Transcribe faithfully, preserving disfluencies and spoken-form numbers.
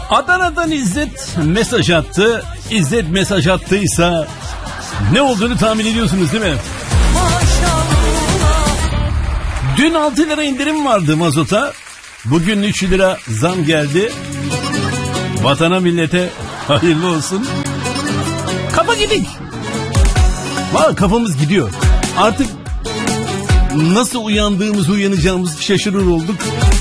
Adana'dan İzzet mesaj attı. İzzet mesaj attıysa ne olduğunu tahmin ediyorsunuz değil mi? Dün altı lira indirim vardı mazota. Bugün üç lira zam geldi. Vatana millete hayırlı olsun. Kafa gidik. Valla kafamız gidiyor. Artık nasıl uyandığımız uyanacağımız şaşırır olduk.